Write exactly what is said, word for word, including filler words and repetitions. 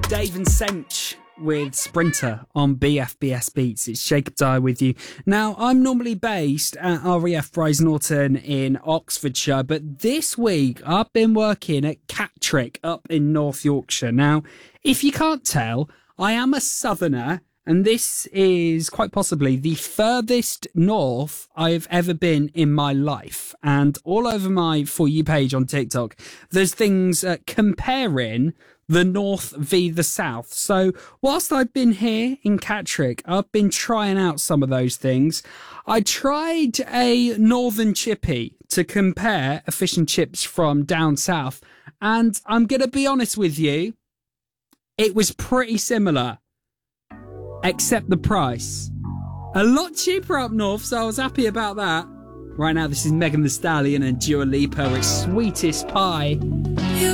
Dave and Sench with Sprinter on B F B S Beats. It's Jacob Dyer with you. Now, I'm normally based at R A F Bryce Norton in Oxfordshire, but this week I've been working at Cattrick up in North Yorkshire. Now, if you can't tell, I am a southerner, and this is quite possibly the furthest north I've ever been in my life. And all over my For You page on TikTok, there's things uh, comparing the north v the south. So whilst I've been here in Cattrick, I've been trying out some of those things. I tried a northern chippy to compare a fish and chips from down south. And I'm going to be honest with you, it was pretty similar, except the price. A lot cheaper up north, so I was happy about that. Right now, this is Megan Thee Stallion and Dua Lipa. It's Sweetest Pie.